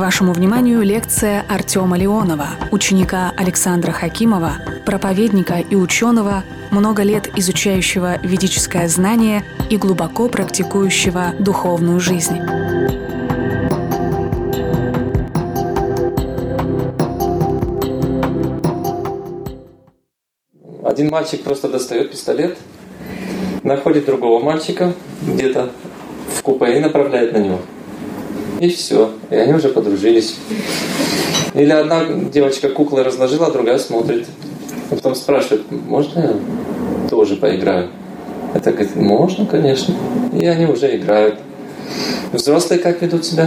Вашему вниманию лекция Артема Леонова, ученика Александра Хакимова, проповедника и ученого, много лет изучающего ведическое знание и глубоко практикующего духовную жизнь. Один мальчик просто достает пистолет, находит другого мальчика где-то в купе и направляет на него. И все. И они уже подружились. Или одна девочка куклы разложила, а другая смотрит. А потом спрашивает: можно я тоже поиграю? Это говорит: можно, конечно. И они уже играют. Взрослые как ведут себя?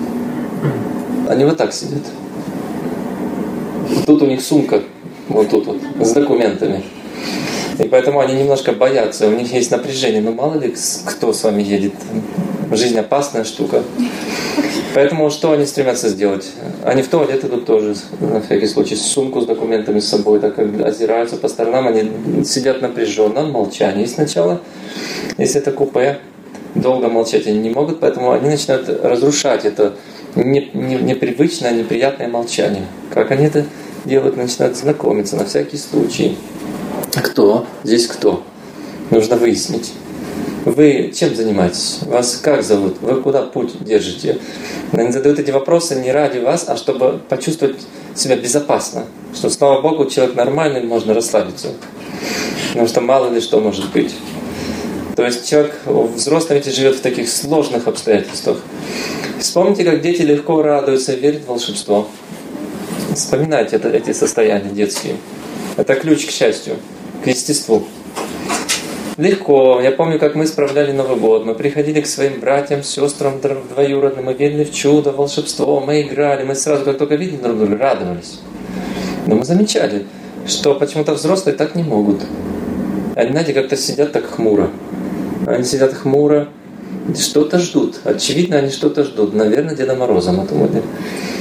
Они вот так сидят. Тут у них сумка, вот тут вот, с документами. И поэтому они немножко боятся, у них есть напряжение. Но мало ли кто с вами едет. Жизнь опасная штука. Поэтому что они стремятся сделать? Они в туалет идут тоже, на всякий случай, сумку с документами с собой, так как озираются по сторонам, они сидят напряженно, в молчании сначала. Если это купе, долго молчать они не могут, поэтому они начинают разрушать это непривычное, неприятное молчание. Как они это делают? Начинают знакомиться на всякий случай. Кто? Здесь кто? Нужно выяснить. Вы чем занимаетесь? Вас как зовут? Вы куда путь держите? Они задают эти вопросы не ради вас, а чтобы почувствовать себя безопасно. Что, слава Богу, человек нормальный, можно расслабиться. Потому что мало ли что может быть. То есть человек взрослый ведь живет в таких сложных обстоятельствах. Вспомните, как дети легко радуются и верят в волшебство. Вспоминайте эти состояния детские. Это ключ к счастью, к естеству. Легко. Я помню, как мы справляли Новый год. Мы приходили к своим братьям, сестрам, двоюродным, мы верили в чудо, волшебство, мы играли. Мы сразу, как только видели друг друга, радовались. Но мы замечали, что почему-то взрослые так не могут. Они, знаете, как-то сидят так хмуро. Они сидят хмуро, что-то ждут. Очевидно, они что-то ждут. Наверное, Деда Мороза мы думали.